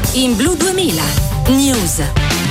in Blu 2000 News.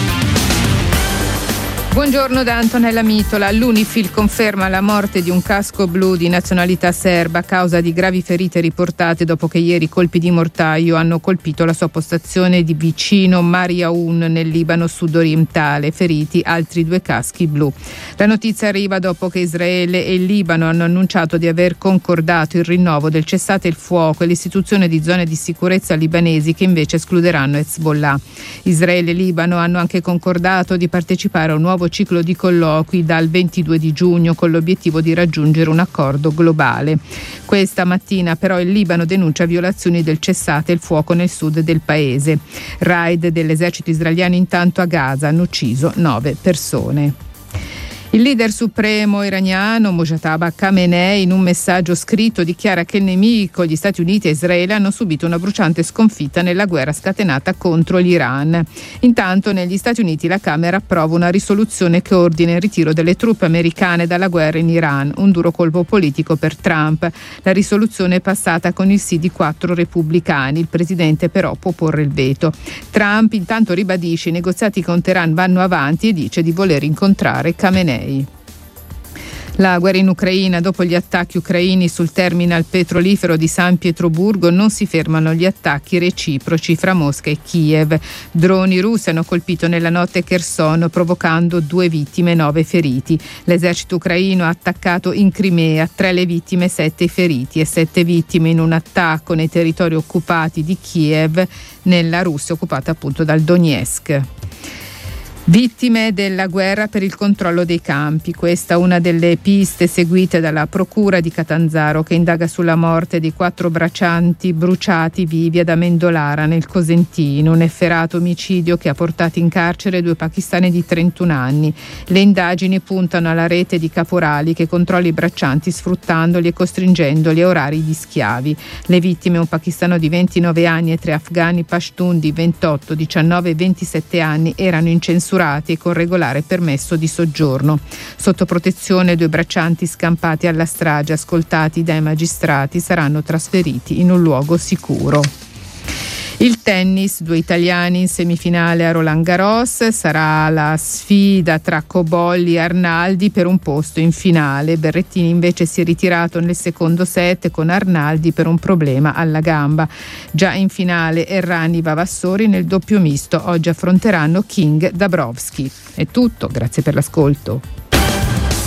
Buongiorno da Antonella Mitola. L'Unifil conferma la morte di un casco blu di nazionalità serba a causa di gravi ferite riportate dopo che ieri colpi di mortaio hanno colpito la sua postazione di vicino Mariaun nel Libano sud-orientale. Feriti altri 2 caschi blu. La notizia arriva dopo che Israele e il Libano hanno annunciato di aver concordato il rinnovo del cessate il fuoco e l'istituzione di zone di sicurezza libanesi che invece escluderanno Hezbollah. Israele e Libano hanno anche concordato di partecipare a un nuovo ciclo di colloqui dal 22 di giugno con l'obiettivo di raggiungere un accordo globale. Questa mattina però il Libano denuncia violazioni del cessate il fuoco nel sud del paese. Raid dell'esercito israeliano intanto a Gaza hanno ucciso 9 persone. Il leader supremo iraniano Mojtaba Khamenei in un messaggio scritto dichiara che il nemico, gli Stati Uniti e Israele, hanno subito una bruciante sconfitta nella guerra scatenata contro l'Iran. Intanto negli Stati Uniti la Camera approva una risoluzione che ordina il ritiro delle truppe americane dalla guerra in Iran, un duro colpo politico per Trump. La risoluzione è passata con il sì di 4 repubblicani, il presidente però può porre il veto. Trump intanto ribadisce i negoziati con Teheran vanno avanti e dice di voler incontrare Khamenei. La guerra in Ucraina, dopo gli attacchi ucraini sul terminal petrolifero di San Pietroburgo, non si fermano gli attacchi reciproci fra Mosca e Kiev. Droni russi hanno colpito nella notte Kherson, provocando 2 vittime e 9 feriti. L'esercito ucraino ha attaccato in Crimea, 3 le vittime, 7 i feriti e 7 vittime in un attacco nei territori occupati di Kiev, nella Russia occupata appunto dal Donetsk. Vittime della guerra per il controllo dei campi. Questa è una delle piste seguite dalla Procura di Catanzaro che indaga sulla morte di 4 braccianti bruciati vivi ad Amendolara nel Cosentino, un efferato omicidio che ha portato in carcere 2 pakistani di 31 anni. Le indagini puntano alla rete di caporali che controlla i braccianti sfruttandoli e costringendoli a orari di schiavi. Le vittime, un pakistano di 29 anni e 3 afghani pashtun di 28, 19 e 27 anni, erano incensurati e con regolare permesso di soggiorno. Sotto protezione 2 braccianti scampati alla strage, ascoltati dai magistrati, saranno trasferiti in un luogo sicuro. Il tennis, 2 italiani in semifinale a Roland Garros, sarà la sfida tra Cobolli e Arnaldi per un posto in finale. Berrettini invece si è ritirato nel secondo set con Arnaldi per un problema alla gamba. Già in finale Errani Vavassori nel doppio misto, oggi affronteranno King Dabrowski. È tutto, grazie per l'ascolto.